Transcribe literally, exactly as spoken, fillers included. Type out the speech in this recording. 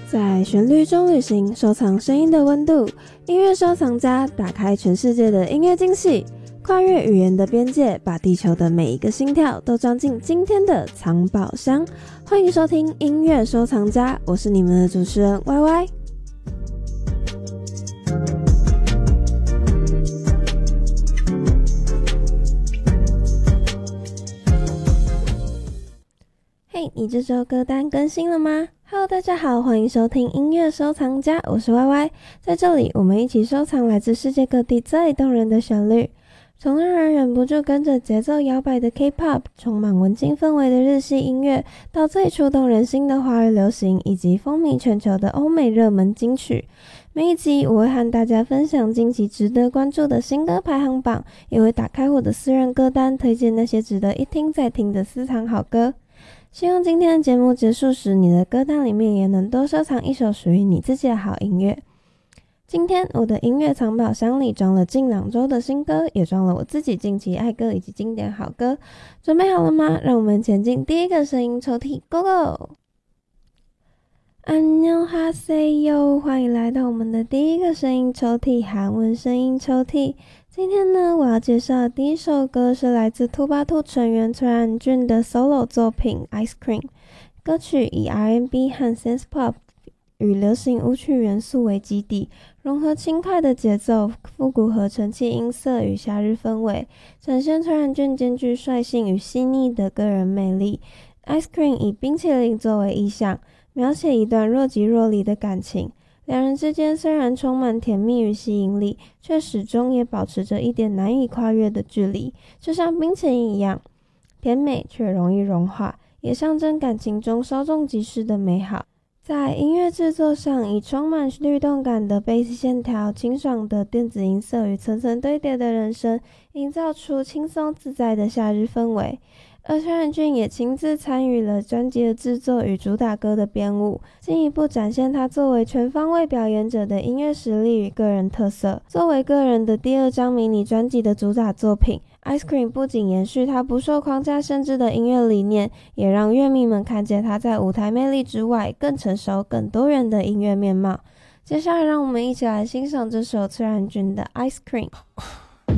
在旋律中旅行，收藏声音的温度。音乐收藏家打开全世界的音乐惊喜，跨越语言的边界，把地球的每一个心跳都装进今天的藏宝箱。欢迎收听音乐收藏家，我是你们的主持人 Y Y。嘿，你这周歌单更新了吗？ Hello， 大家好，欢迎收听音乐收藏家，我是 Y Y。在这里，我们一起收藏来自世界各地最动人的旋律，从让人忍不住跟着节奏摇摆的 K-pop， 充满文青氛围的日系音乐，到最触动人心的华语流行，以及风靡全球的欧美热门金曲。每一集我会和大家分享近期值得关注的新歌排行榜，也会打开我的私人歌单，推荐那些值得一听再听的私藏好歌。希望今天的节目结束时，你的歌单里面也能多收藏一首属于你自己的好音乐。今天我的音乐藏宝箱里装了近两周的新歌，也装了我自己近期爱歌以及经典好歌。准备好了吗？让我们前进第一个声音抽屉 ，Go Go！ 안녕하세요，欢迎来到我们的第一个声音抽屉，韩文声音抽屉。今天呢，我要介绍的第一首歌是来自兔巴兔成员崔然俊的 solo 作品 Ice Cream。 歌曲以 R and B 和 Synth Pop 与流行舞曲元素为基底，融合轻快的节奏、复古合成器音色与夏日氛围，展现崔然俊兼具率性与细腻的个人魅力。 Ice Cream 以冰淇淋作为意象，描写一段若即若离的感情。两人之间虽然充满甜蜜与吸引力，却始终也保持着一点难以跨越的距离，就像冰淇淋一样，甜美却容易融化，也象征感情中稍纵即逝的美好。在音乐制作上，以充满律动感的贝斯线条、清爽的电子音色与层层堆叠的人声，营造出轻松自在的夏日氛围。而崔然俊也亲自参与了专辑的制作与主打歌的编舞，进一步展现他作为全方位表演者的音乐实力与个人特色。作为个人的第二张迷你专辑的主打作品 Ice Cream 不仅延续他不受框架限制的音乐理念，也让乐迷们看见他在舞台魅力之外更成熟更多元的音乐面貌。接下来让我们一起来欣赏这首崔然俊的 Ice Cream。